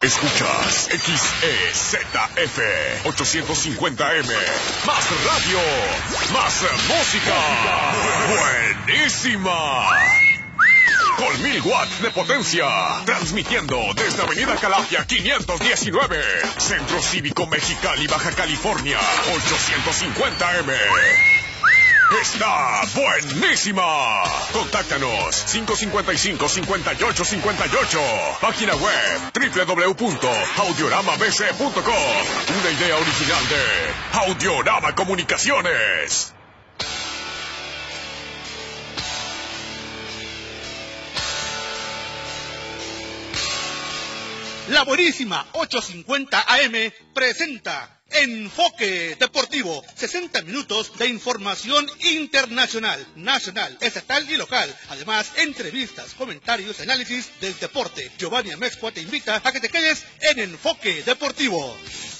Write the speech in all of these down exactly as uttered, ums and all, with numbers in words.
Escuchas X E Z F ochocientos cincuenta M. Más radio, más música. Buenísima. Con mil watts de potencia. Transmitiendo desde Avenida Calafia quinientos diecinueve. Centro Cívico Mexicali, Baja California. ochocientos cincuenta M. Está buenísima. Contáctanos cinco cincuenta y cinco, cincuenta y ocho cincuenta y ocho. Página web doble u doble u doble u punto audiorama b c punto com. Una idea original de Audiorama Comunicaciones. La buenísima ochocientos cincuenta A M presenta Enfoque Deportivo, sesenta minutos de información internacional, nacional, estatal y local. Además, entrevistas, comentarios, análisis del deporte. Giovanni Amexcua te invita a que te quedes en Enfoque Deportivo.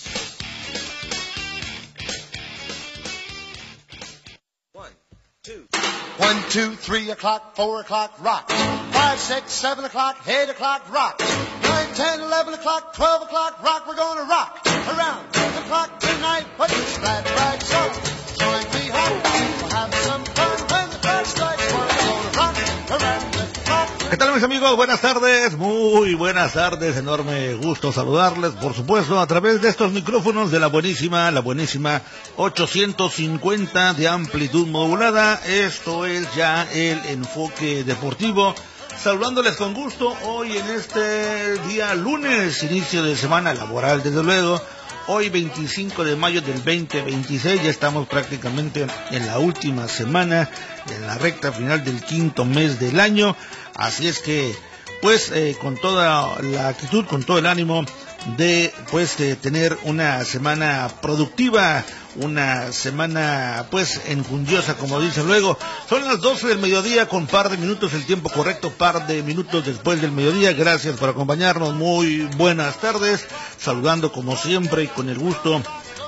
One, two, three o'clock, four o'clock, rock. Five, six, seven o'clock, eight o'clock, rock. Nine, ten, eleven o'clock, twelve o'clock, rock. We're gonna rock around the clock tonight. Put your glad rags on. Join me home. We'll have some fun when the clock strikes one. We're gonna rock around the clock. ¿Qué tal, mis amigos? Buenas tardes, muy buenas tardes, enorme gusto saludarles, por supuesto, a través de estos micrófonos de la buenísima, la buenísima ochocientos cincuenta de amplitud modulada. Esto es ya el Enfoque Deportivo, saludándoles con gusto hoy en este día lunes, inicio de semana laboral, desde luego. Hoy veinticinco de mayo del veinte veintiséis, ya estamos prácticamente en la última semana, en la recta final del quinto mes del año, así es que, pues, eh, con toda la actitud, con todo el ánimo de, pues, de tener una semana productiva, una semana, pues, enjundiosa, como dice luego. Son las doce del mediodía con par de minutos, el tiempo correcto, par de minutos después del mediodía. Gracias por acompañarnos, muy buenas tardes, saludando como siempre y con el gusto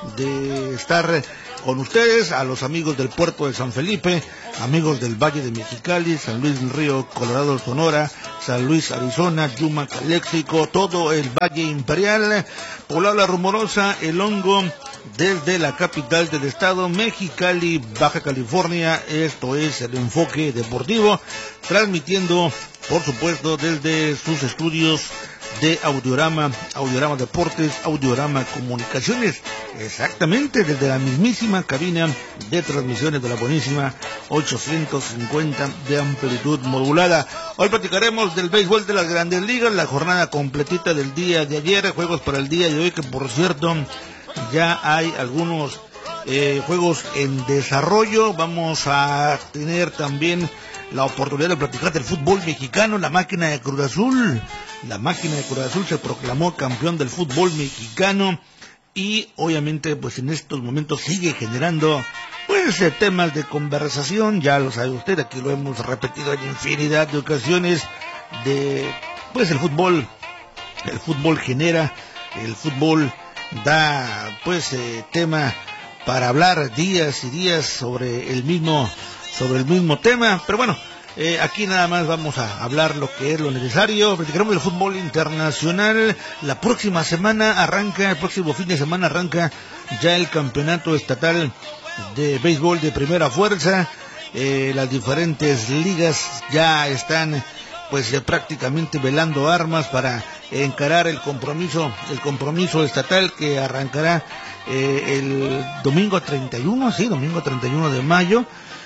de estar con ustedes, a los amigos del puerto de San Felipe, amigos del Valle de Mexicali, San Luis del Río, Colorado, Sonora, San Luis, Arizona, Yuma, Calexico, todo el Valle Imperial, Poblado La Rumorosa, El Hongo, desde la capital del estado, Mexicali, Baja California. Esto es el Enfoque Deportivo, transmitiendo, por supuesto, desde sus estudios de Audiorama, Audiorama Deportes, Audiorama Comunicaciones, exactamente desde la mismísima cabina de transmisiones de la buenísima ochocientos cincuenta de amplitud modulada. Hoy platicaremos del béisbol de las Grandes Ligas, la jornada completita del día de ayer, juegos para el día de hoy, que por cierto ya hay algunos eh, juegos en desarrollo. Vamos a tener también la oportunidad de platicar del fútbol mexicano. La máquina de Cruz Azul, la máquina de Cruz Azul se proclamó campeón del fútbol mexicano y obviamente pues en estos momentos sigue generando pues eh, temas de conversación. Ya lo sabe usted, aquí lo hemos repetido en infinidad de ocasiones, de pues el fútbol, el fútbol genera, el fútbol da pues eh, tema para hablar días y días sobre el mismo sobre el mismo tema, pero bueno, eh, aquí nada más vamos a hablar lo que es lo necesario. Platicaremos del fútbol internacional. La próxima semana arranca, el próximo fin de semana arranca ya el campeonato estatal de béisbol de primera fuerza. Eh, las diferentes ligas ya están pues eh, prácticamente velando armas para encarar el compromiso, el compromiso estatal que arrancará eh, el domingo treinta y uno, sí, domingo treinta y uno de mayo.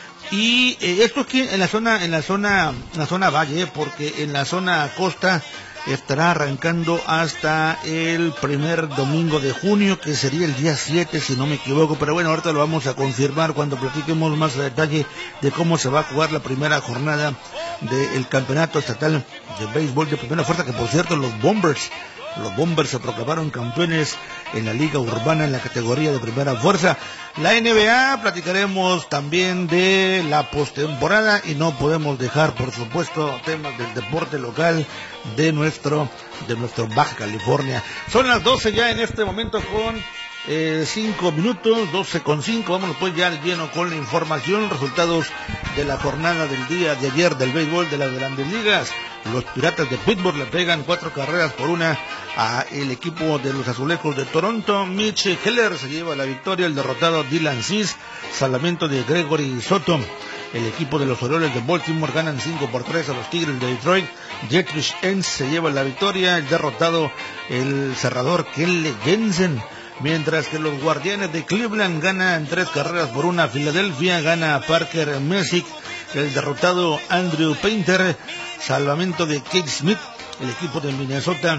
Y eh, esto aquí en la zona, en la zona, en la zona valle, porque en la zona costa estará arrancando hasta el primer domingo de junio, que sería el día siete, si no me equivoco. Pero bueno, ahorita lo vamos a confirmar cuando platiquemos más a detalle de cómo se va a jugar la primera jornada del campeonato estatal de béisbol de primera fuerza, que por cierto los Bombers, los Bombers se proclamaron campeones en la liga urbana en la categoría de primera fuerza. La N B A, platicaremos también de la postemporada y no podemos dejar, por supuesto, temas del deporte local de nuestro, de nuestro Baja California. Son las doce ya en este momento con eh, cinco minutos, doce con cinco. Vámonos pues ya al lleno con la información, resultados de la jornada del día de ayer del béisbol de las Grandes Ligas. Los Piratas de Pittsburgh le pegan cuatro carreras por una a el equipo de los Azulejos de Toronto. Mitch Keller se lleva la victoria, el derrotado Dylan Cease, salvamento de Gregory Soto. El equipo de los Orioles de Baltimore ganan cinco por tres a los Tigres de Detroit. Dietrich Enns se lleva la victoria, el derrotado el cerrador Kenley Jensen. Mientras que los Guardianes de Cleveland ganan tres carreras por una a Filadelfia, gana Parker Messick, el derrotado Andrew Painter, salvamento de Kate Smith. El equipo de Minnesota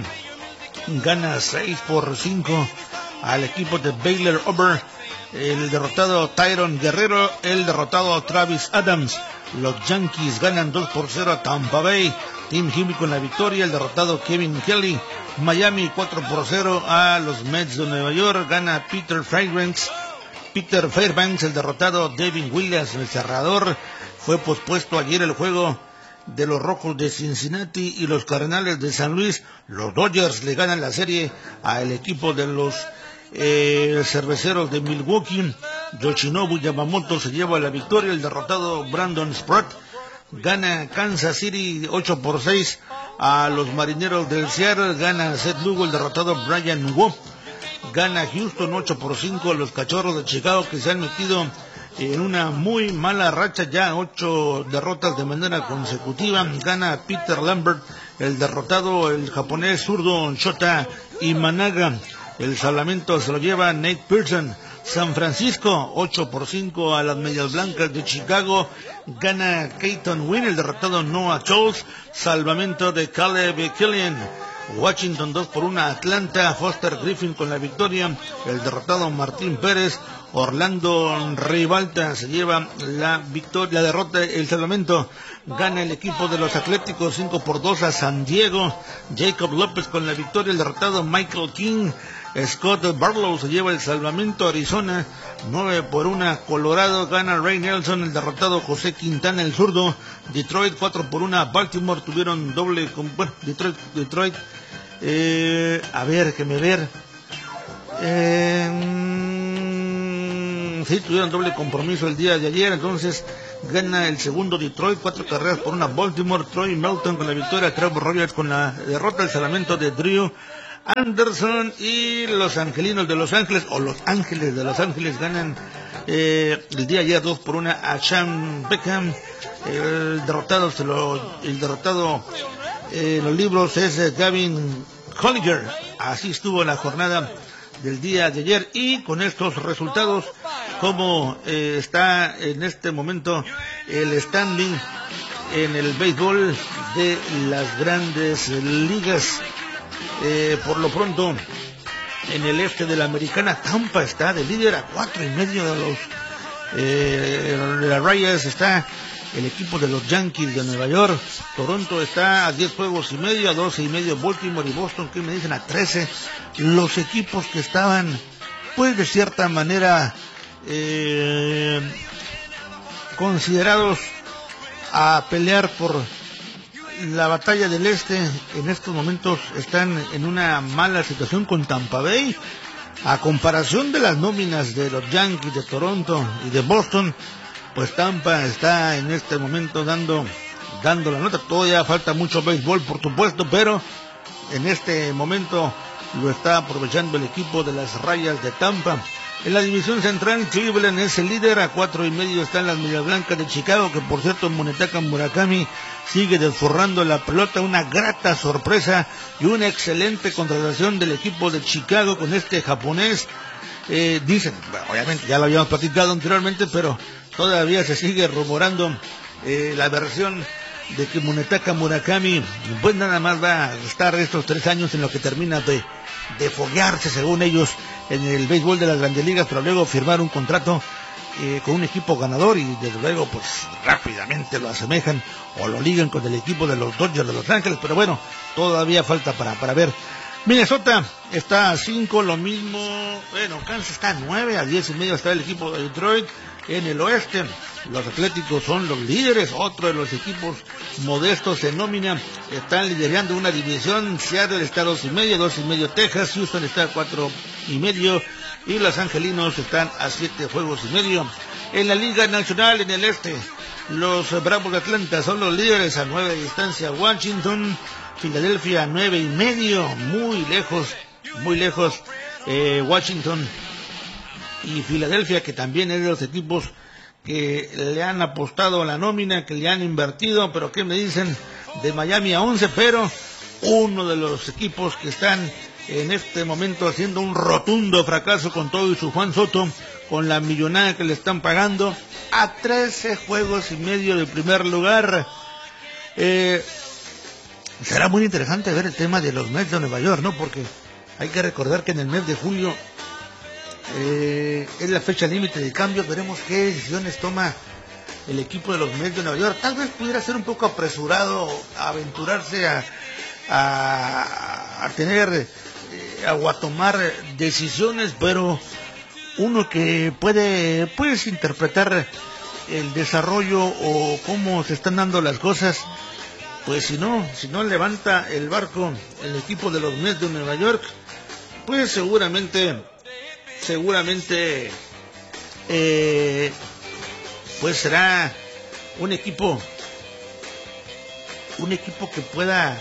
gana seis por cinco al equipo de Baylor Over, el derrotado Tyron Guerrero, el derrotado Travis Adams. Los Yankees ganan dos por cero a Tampa Bay. Tim Hibby con la victoria, el derrotado Kevin Kelly. Miami cuatro por cero a los Mets de Nueva York, gana Peter Fairbanks. Peter Fairbanks, el derrotado Devin Williams, el cerrador. Fue pospuesto ayer el juego de los Rojos de Cincinnati y los Cardenales de San Luis. Los Dodgers le ganan la serie al equipo de los eh, Cerveceros de Milwaukee. Yoshinobu Yamamoto se lleva la victoria, el derrotado Brandon Spratt. Gana Kansas City ocho por seis a los Marineros del Seattle, gana Seth Lugo, el derrotado Brian Wu. Gana Houston ocho por cinco a los Cachorros de Chicago, que se han metido en una muy mala racha, ya ocho derrotas de manera consecutiva. Gana Peter Lambert, el derrotado el japonés zurdo Shota Imanaga. El salvamento se lo lleva Nate Pearson. San Francisco ocho por cinco a las Medias Blancas de Chicago, gana Keaton Wynn, el derrotado Noah Schultz, salvamento de Caleb Killian. Washington dos por uno a Atlanta, Foster Griffin con la victoria, el derrotado Martín Pérez. Orlando Rivalta se lleva la victoria, la derrota, el salvamento. Gana el equipo de los Atléticos cinco por dos a San Diego. Jacob López con la victoria, el derrotado Michael King. Scott Barlow se lleva el salvamento. Arizona nueve por uno Colorado, gana Ray Nelson, el derrotado José Quintana, el zurdo. Detroit cuatro por uno Baltimore, tuvieron doble con, bueno, Detroit, Detroit eh, a ver, que me ver eh, sí, tuvieron doble compromiso el día de ayer, entonces gana el segundo Detroit, cuatro carreras por una Baltimore. Troy Melton con la victoria, Trevor Rogers con la derrota, el salvamento de Drew Anderson. Y los Angelinos de Los Ángeles, o Los Ángeles de Los Ángeles, ganan eh, el día ayer dos por una a Sean Beckham. El derrotado se lo, el derrotado en eh, los libros es eh, Gavin Holliger. Así estuvo la jornada del día de ayer, y con estos resultados, como eh, está en este momento el standing en el béisbol de las Grandes Ligas. Eh, por lo pronto, en el este de la Americana, Tampa está de líder a cuatro y medio de los eh, de las rayas. Está el equipo de los Yankees de Nueva York. Toronto está a diez juegos y medio, a doce y medio Baltimore y Boston, que me dicen a trece. Los equipos que estaban, pues de cierta manera, eh, considerados a pelear por la batalla del este, en estos momentos están en una mala situación con Tampa Bay. A comparación de las nóminas de los Yankees de Toronto y de Boston, pues Tampa está en este momento dando dando la nota. Todavía falta mucho béisbol, por supuesto, pero en este momento lo está aprovechando el equipo de las Rayas de Tampa. En la división central, Cleveland es el líder, a cuatro y medio están las Medias Blancas de Chicago, que por cierto Munetaka Murakami sigue desforrando la pelota, una grata sorpresa y una excelente contratación del equipo de Chicago con este japonés. Eh, dicen, bueno, obviamente ya lo habíamos platicado anteriormente, pero todavía se sigue rumorando eh, la versión de que Munetaka Murakami pues nada más va a estar estos tres años en lo que termina de, de foguearse, según ellos, en el béisbol de las Grandes Ligas, pero luego firmar un contrato eh, con un equipo ganador, y desde luego pues rápidamente lo asemejan o lo ligan con el equipo de los Dodgers de Los Ángeles. Pero bueno, todavía falta para, para ver. Minnesota está a cinco, lo mismo, bueno, Kansas está a nueve, a diez y medio está el equipo de Detroit. en el oeste. Los Atléticos son los líderes, otro de los equipos modestos en nómina están liderando una división. Seattle está a dos y medio, dos y medio Texas, Houston está a cuatro y medio y los Angelinos están a siete juegos y medio. En la Liga Nacional en el este, los Bravos de Atlanta son los líderes a nueve de distancia. Washington, Filadelfia a nueve y medio, muy lejos, muy lejos eh, Washington y Filadelfia, que también es de los equipos que le han apostado a la nómina, que le han invertido, pero ¿qué me dicen de Miami a once? Pero uno de los equipos que están en este momento haciendo un rotundo fracaso con todo y su Juan Soto, con la millonada que le están pagando, a trece juegos y medio del primer lugar. Eh, será muy interesante ver el tema de los Mets de Nueva York, ¿no? Porque hay que recordar que en el mes de julio Eh, es la fecha límite de cambio. Veremos qué decisiones toma el equipo de los Mets de Nueva York. Tal vez pudiera ser un poco apresurado a aventurarse a, a, a tener eh, o a tomar decisiones, pero uno que puede pues interpretar el desarrollo o cómo se están dando las cosas, pues si no, si no levanta el barco el equipo de los Mets de Nueva York, pues seguramente seguramente eh, pues será un equipo un equipo que pueda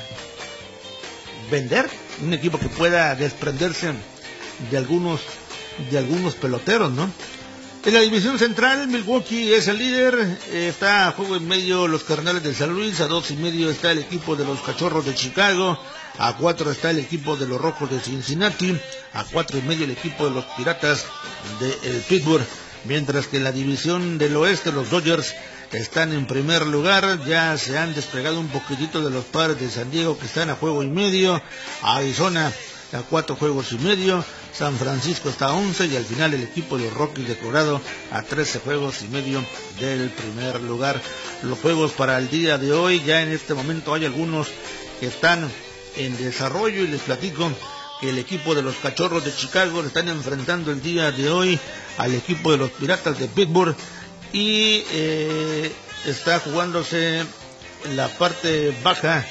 vender, un equipo que pueda desprenderse de algunos de algunos peloteros, ¿no? En la división central, Milwaukee es el líder, eh, está a juego en medio los Cardenales de San Luis, a dos y medio está el equipo de los Cachorros de Chicago, a cuatro está el equipo de los Rojos de Cincinnati, a cuatro y medio el equipo de los Piratas de el Pittsburgh, mientras que en la división del oeste los Dodgers están en primer lugar, ya se han despegado un poquitito de los Padres de San Diego que están a juego y medio, a Arizona a cuatro juegos y medio, San Francisco está a once y al final el equipo de los Rockies de Colorado a trece juegos y medio del primer lugar. Los juegos para el día de hoy, ya en este momento hay algunos que están en desarrollo y les platico que el equipo de los Cachorros de Chicago le están enfrentando el día de hoy al equipo de los Piratas de Pittsburgh y eh, está jugándose en la parte baja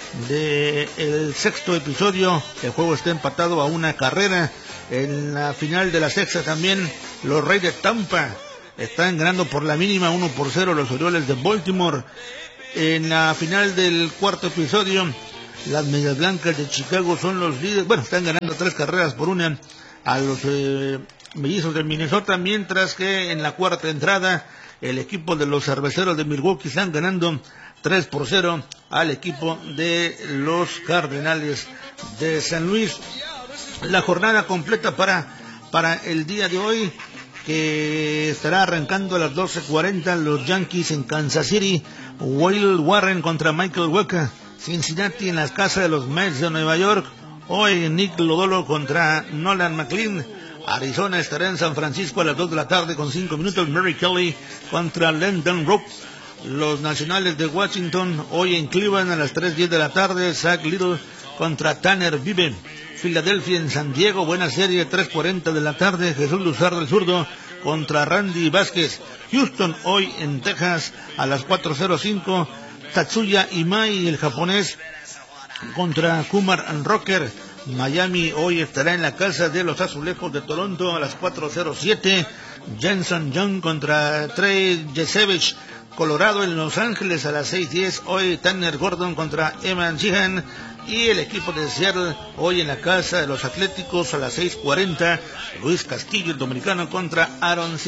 del sexto episodio. El juego está empatado a una carrera. En la final de la sexta también los Reyes de Tampa están ganando por la mínima uno por cero los Orioles de Baltimore. En la final del cuarto episodio las Medias Blancas de Chicago son los líderes, bueno, están ganando tres carreras por una a los eh, Mellizos de Minnesota, mientras que en la cuarta entrada el equipo de los Cerveceros de Milwaukee están ganando tres por cero al equipo de los Cardenales de San Luis. La jornada completa para, para el día de hoy, que estará arrancando a las doce cuarenta, los Yankees en Kansas City, Will Warren contra Michael Wacha, Cincinnati en las casas de los Mets de Nueva York, hoy Nick Lodolo contra Nolan McLean, Arizona estará en San Francisco a las dos de la tarde con cinco minutos, Mary Kelly contra Landon Rope. Los Nacionales de Washington hoy en Cleveland a las tres diez de la tarde, Zach Little contra Tanner Vive. Filadelfia en San Diego, buena serie, tres cuarenta de la tarde, Jesús Luzardo el zurdo contra Randy Vázquez. Houston hoy en Texas a las cuatro cero cinco, Tatsuya Imai, el japonés, contra Kumar Rocker. Miami hoy estará en la casa de los Azulejos de Toronto a las cuatro cero siete, Jenson Young contra Trey Yesevich. Colorado en Los Ángeles a las seis diez, hoy Tanner Gordon contra Eman Sheehan, y el equipo de Seattle hoy en la casa de los Atléticos a las seis cuarenta, Luis Castillo el dominicano contra Aaron